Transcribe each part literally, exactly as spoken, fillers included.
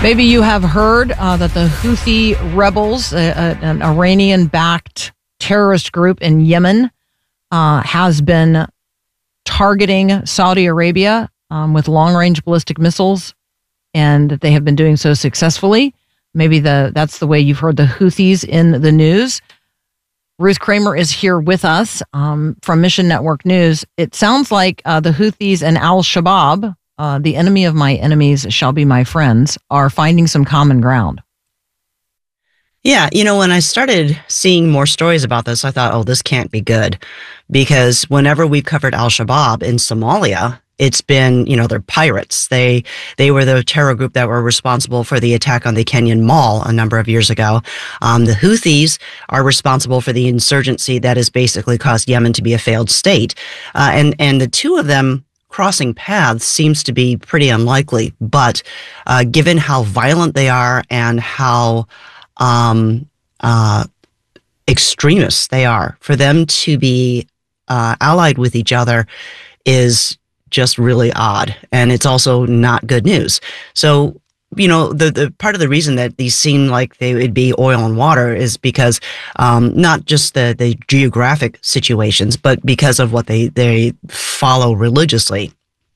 Maybe you have heard uh, that the Houthi rebels, uh, uh, an Iranian-backed terrorist group in Yemen, uh, has been targeting Saudi Arabia um, with long-range ballistic missiles, and that they have been doing so successfully. Maybe the that's the way you've heard the Houthis in the news. Ruth Kramer is here with us um, from Mission Network News. It sounds like uh, the Houthis and Al-Shabaab, uh, the enemy of my enemies shall be my friends, are finding some common ground. Yeah, you know, when I started seeing more stories about this, I thought, oh, this can't be good. Because whenever we've covered Al-Shabaab in Somalia, it's been, you know, they're pirates. They they were the terror group that were responsible for the attack on the Kenyan Mall a number of years ago. Um, the Houthis are responsible for the insurgency that has basically caused Yemen to be a failed state. Uh, and, and the two of them crossing paths seems to be pretty unlikely. But uh, given how violent they are and how um, uh, extremists they are, for them to be uh, allied with each other is just really odd. And it's also not good news. So, you know, the, the part of the reason that these seem like they would be oil and water is because um, not just the, the geographic situations, but because of what they, they follow religiously.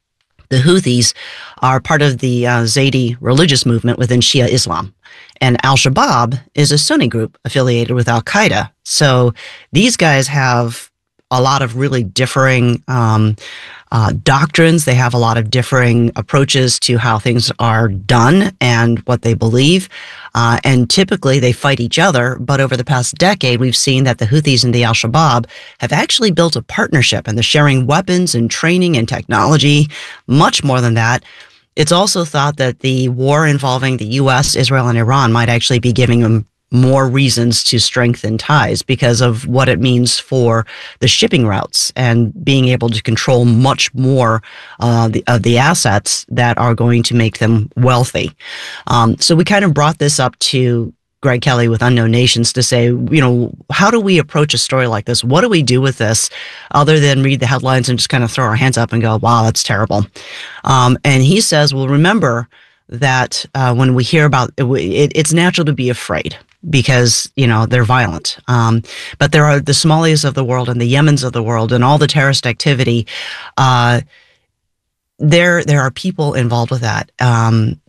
The Houthis are part of the uh, Zaidi religious movement within Shia Islam. And Al-Shabaab is a Sunni group affiliated with Al-Qaeda. So these guys have a lot of really differing um, uh, doctrines. They have a lot of differing approaches to how things are done and what they believe. Uh, and typically they fight each other. But over the past decade, we've seen that the Houthis and the Al-Shabaab have actually built a partnership, and they're sharing weapons and training and technology, much more than that. It's also thought that the war involving the U S, Israel, and Iran might actually be giving them more reasons to strengthen ties because of what it means for the shipping routes and being able to control much more uh, the, of the assets that are going to make them wealthy. Um, so we kind of brought this up to Greg Kelly with Unknown Nations to say, you know, how do we approach a story like this? What do we do with this other than read the headlines and just kind of throw our hands up and go, wow, that's terrible. Um, and he says, well, remember that uh, when we hear about it, it, it's natural to be afraid, because, you know, they're violent. Um, but there are the Somalis of the world and the Yemens of the world and all the terrorist activity. Uh, there, there are people involved with that. Um,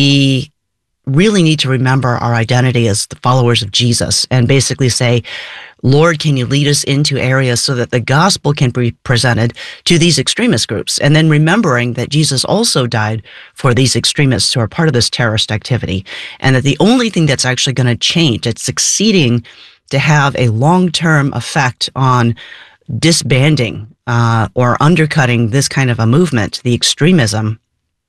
we really need to remember our identity as the followers of Jesus and basically say, Lord, can you lead us into areas so that the gospel can be presented to these extremist groups? And then remembering that Jesus also died for these extremists who are part of this terrorist activity, and that the only thing that's actually going to change, it's succeeding to have a long-term effect on disbanding uh, or undercutting this kind of a movement, the extremism,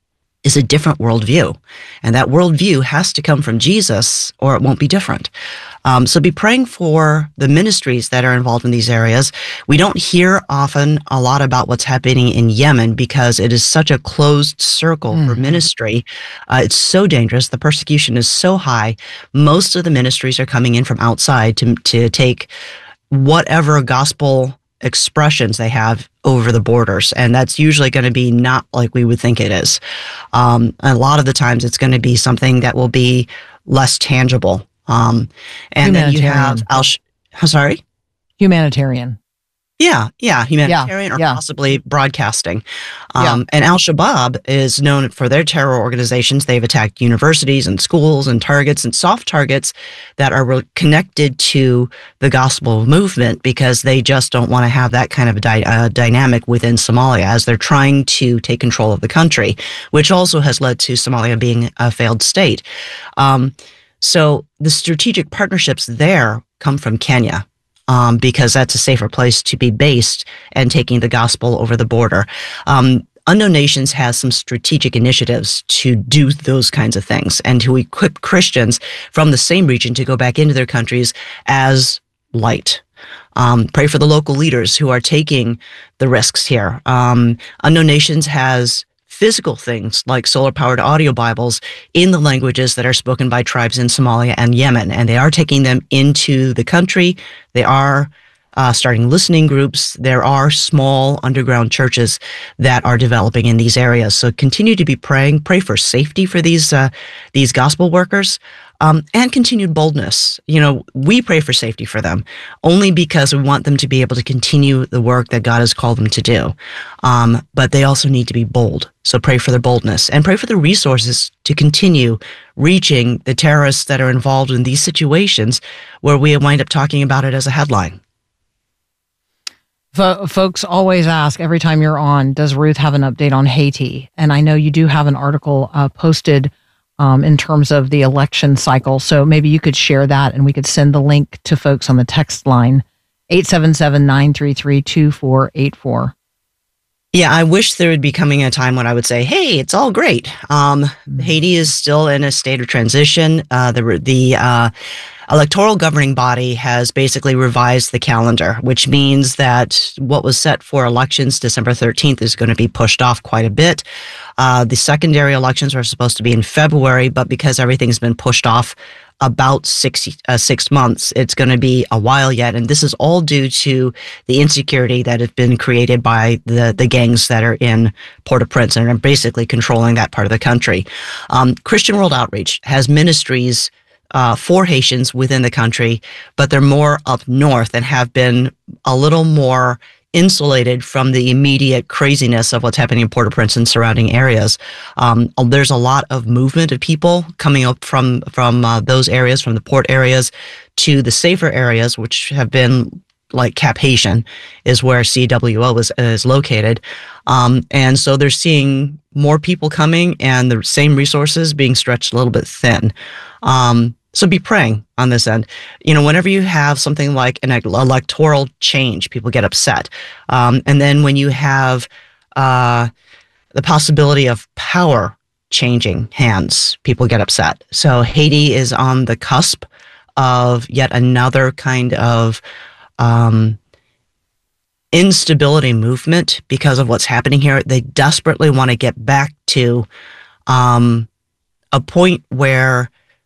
is a different worldview. And that worldview has to come from Jesus or it won't be different. Um, so be praying for the ministries that are involved in these areas. We don't hear often a lot about what's happening in Yemen because it is such a closed circle mm. for ministry. Uh, it's so dangerous. The persecution is so high. Most of the ministries are coming in from outside to, to take whatever gospel expressions they have over the borders. And that's usually going to be not like we would think it is. Um, a lot of the times it's going to be something that will be less tangible. Um, and then you have, Al- I'm sorry? Humanitarian. Yeah, yeah, humanitarian yeah, or yeah. possibly broadcasting. Um, yeah. And Al-Shabaab is known for their terror organizations. They've attacked universities and schools and targets and soft targets that are re- connected to the gospel movement because they just don't want to have that kind of a dy- uh, dynamic within Somalia as they're trying to take control of the country, which also has led to Somalia being a failed state. Um, so the strategic partnerships there come from Kenya. Um, because that's a safer place to be based and taking the gospel over the border. Um, Unknown Nations has some strategic initiatives to do those kinds of things and to equip Christians from the same region to go back into their countries as light. Um, pray for the local leaders who are taking the risks here. Um, Unknown Nations has physical things like solar-powered audio Bibles in the languages that are spoken by tribes in Somalia and Yemen, and they are taking them into the country. They are uh, starting listening groups. There are small underground churches that are developing in these areas. So continue to be praying. Pray for safety for these uh, these gospel workers. Um, and continued boldness. You know, we pray for safety for them only because we want them to be able to continue the work that God has called them to do. Um, but they also need to be bold. So pray for their boldness and pray for the resources to continue reaching the terrorists that are involved in these situations where we wind up talking about it as a headline. F- folks always ask every time you're on, does Ruth have an update on Haiti? And I know you do have an article uh, posted Um, in terms of the election cycle. So maybe you could share that and we could send the link to folks on the text line, eight seven seven, nine three three, two four eight four. Yeah, I wish there would be coming a time when I would say, hey, it's all great. Um, mm-hmm. Haiti is still in a state of transition. Uh, the the uh, electoral governing body has basically revised the calendar, which means that what was set for elections December thirteenth is going to be pushed off quite a bit. Uh, the secondary elections are supposed to be in February, but because everything's been pushed off about six, uh, six months, it's going to be a while yet. And this is all due to the insecurity that has been created by the, the gangs that are in Port-au-Prince and are basically controlling that part of the country. Um, Christian World Outreach has ministries uh, for Haitians within the country, but they're more up north and have been a little more insulated from the immediate craziness of what's happening in Port-au-Prince and surrounding areas. Um, there's a lot of movement of people coming up from from uh, those areas, from the port areas to the safer areas, which have been like Cap Haitian is where C W O is, is located. Um, and so they're seeing more people coming and the same resources being stretched a little bit thin. Um, So be praying on this end. You know, whenever you have something like an electoral change, people get upset. Um, and then when you have uh, the possibility of power changing hands, people get upset. So Haiti is on the cusp of yet another kind of um, instability movement because of what's happening here. They desperately want to get back to um, a point where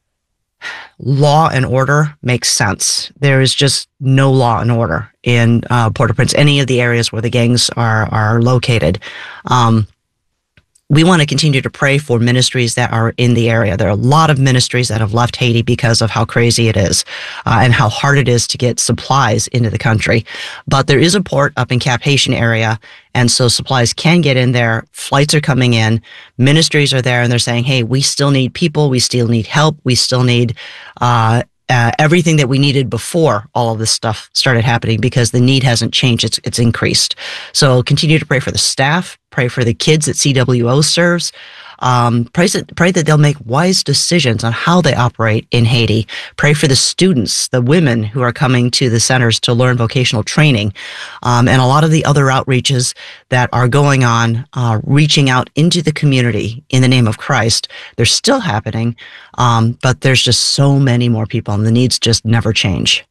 law and order makes sense. There is just no law and order in uh, Port-au-Prince, any of the areas where the gangs are are located. Um, we want to continue to pray for ministries that are in the area. There are a lot of ministries that have left Haiti because of how crazy it is uh, and how hard it is to get supplies into the country. But there is a port up in Cap Haitian area, and so supplies can get in there. Flights are coming in. Ministries are there, and they're saying, hey, we still need people. We still need help. We still need uh, uh, everything that we needed before all of this stuff started happening because the need hasn't changed. It's, it's increased. So continue to pray for the staff. Pray for the kids that C W O serves. Um, pray, that, pray that they'll make wise decisions on how they operate in Haiti. Pray for the students, the women who are coming to the centers to learn vocational training, um, and a lot of the other outreaches that are going on, uh, reaching out into the community in the name of Christ. They're still happening, um, but there's just so many more people, and the needs just never change.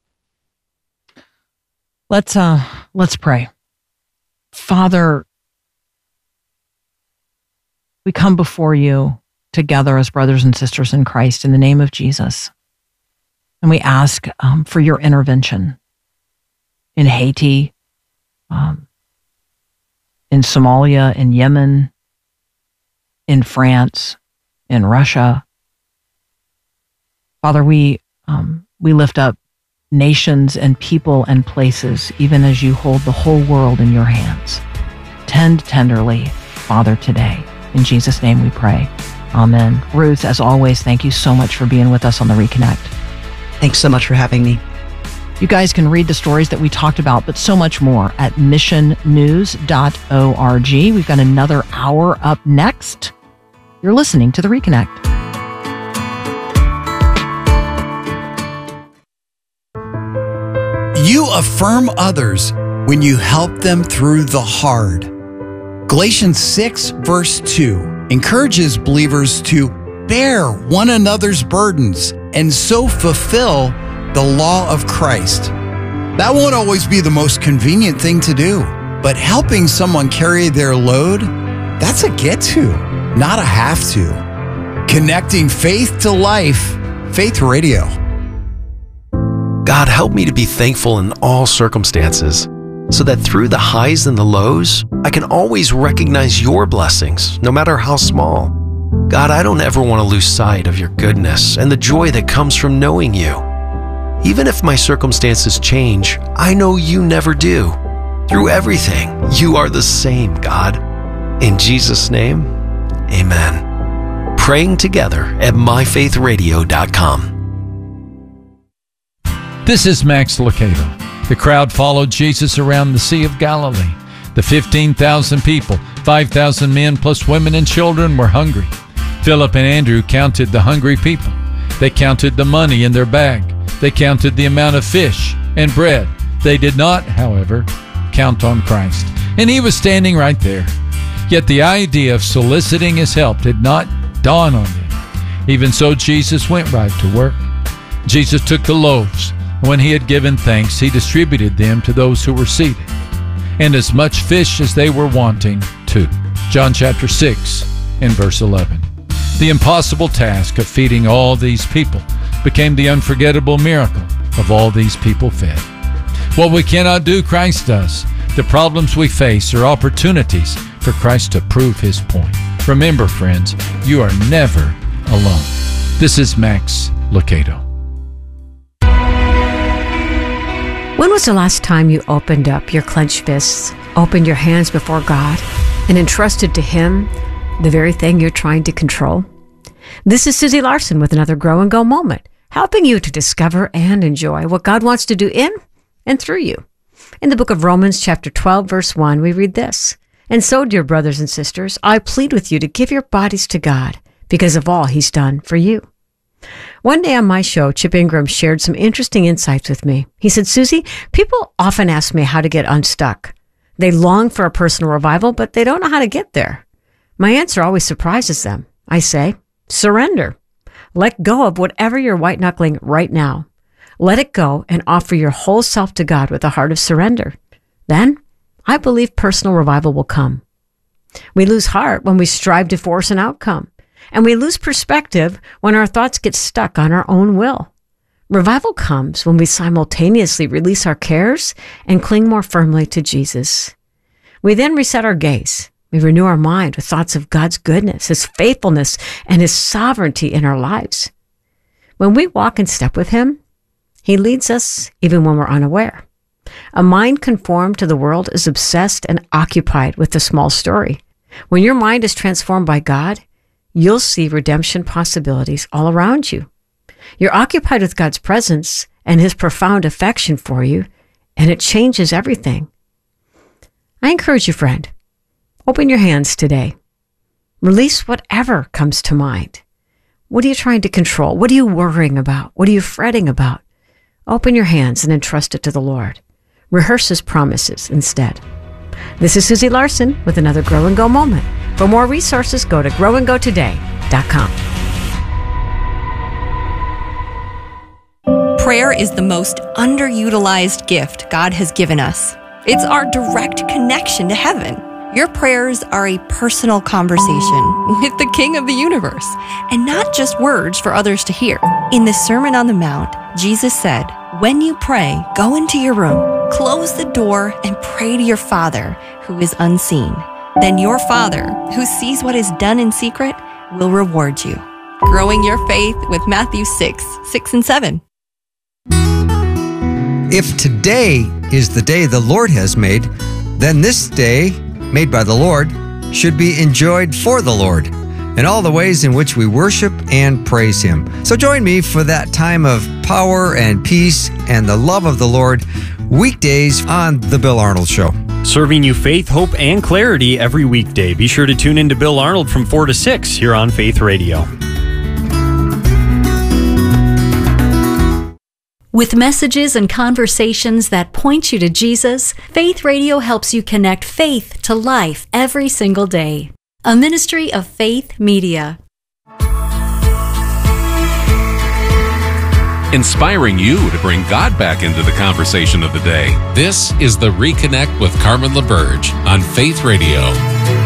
Let's uh, let's pray. Father, we come before you together as brothers and sisters in Christ in the name of Jesus. And we ask um, for your intervention in Haiti, um, in Somalia, in Yemen, in France, in Russia. Father, we um, we lift up nations and people and places, even as you hold the whole world in your hands. Tend tenderly, Father, today. In Jesus' name we pray. Amen. Ruth, as always, thank you so much for being with us on The Reconnect. Thanks so much for having me. You guys can read the stories that we talked about, but so much more at mission news dot org. We've got another hour up next. You're listening to The Reconnect. You affirm others when you help them through the hard. Galatians six, verse two, encourages believers to bear one another's burdens and so fulfill the law of Christ. That won't always be the most convenient thing to do, but helping someone carry their load, that's a get to, not a have to. Connecting faith to life, Faith Radio. God, help me to be thankful in all circumstances, so that through the highs and the lows, I can always recognize your blessings, no matter how small. God, I don't ever want to lose sight of your goodness and the joy that comes from knowing you. Even if my circumstances change, I know you never do. Through everything, you are the same, God. In Jesus' name, amen. Praying together at my faith radio dot com. This is Max Lucado. The crowd followed Jesus around the Sea of Galilee. The fifteen thousand people, five thousand men plus women and children, were hungry. Philip and Andrew counted the hungry people. They counted the money in their bag. They counted the amount of fish and bread. They did not, however, count on Christ. And he was standing right there. Yet the idea of soliciting his help did not dawn on them. Even so, Jesus went right to work. Jesus took the loaves. When he had given thanks, he distributed them to those who were seated, and as much fish as they were wanting, too. John chapter six and verse eleven. The impossible task of feeding all these people became the unforgettable miracle of all these people fed. What we cannot do, Christ does. The problems we face are opportunities for Christ to prove his point. Remember, friends, you are never alone. This is Max Lucado. When was the last time you opened up your clenched fists, opened your hands before God, and entrusted to Him the very thing you're trying to control? This is Susie Larson with another Grow and Go moment, helping you to discover and enjoy what God wants to do in and through you. In the book of Romans, chapter twelve, verse one, we read this: "And so, dear brothers and sisters, I plead with you to give your bodies to God because of all He's done for you." One day on my show, Chip Ingram shared some interesting insights with me. He said, "Susie, people often ask me how to get unstuck. They long for a personal revival, but they don't know how to get there. My answer always surprises them. I say, surrender. Let go of whatever you're white-knuckling right now. Let it go and offer your whole self to God with a heart of surrender. Then, I believe personal revival will come." We lose heart when we strive to force an outcome. And we lose perspective when our thoughts get stuck on our own will. Revival comes when we simultaneously release our cares and cling more firmly to Jesus. We then reset our gaze. We renew our mind with thoughts of God's goodness, His faithfulness, and His sovereignty in our lives. When we walk in step with Him, He leads us even when we're unaware. A mind conformed to the world is obsessed and occupied with the small story. When your mind is transformed by God, you'll see redemption possibilities all around you. You're occupied with God's presence and His profound affection for you, and it changes everything. I encourage you, friend, open your hands today. Release whatever comes to mind. What are you trying to control? What are you worrying about? What are you fretting about? Open your hands and entrust it to the Lord. Rehearse His promises instead. This is Susie Larson with another Grow and Go moment. For more resources, go to grow and go today dot com. Prayer is the most underutilized gift God has given us. It's our direct connection to heaven. Your prayers are a personal conversation with the King of the universe, and not just words for others to hear. In the Sermon on the Mount, Jesus said, "When you pray, go into your room, close the door, and pray to your Father who is unseen. Then your Father, who sees what is done in secret, will reward you." Growing your faith with Matthew six, six and seven. If today is the day the Lord has made, then this day, made by the Lord, should be enjoyed for the Lord in all the ways in which we worship and praise Him. So join me for that time of power and peace and the love of the Lord, weekdays on The Bill Arnold Show. Serving you faith, hope, and clarity every weekday. Be sure to tune in to Bill Arnold from four to six here on Faith Radio. With messages and conversations that point you to Jesus, Faith Radio helps you connect faith to life every single day. A ministry of Faith Media. Inspiring you to bring God back into the conversation of the day. This is the Reconnect with Carmen LaBerge on Faith Radio.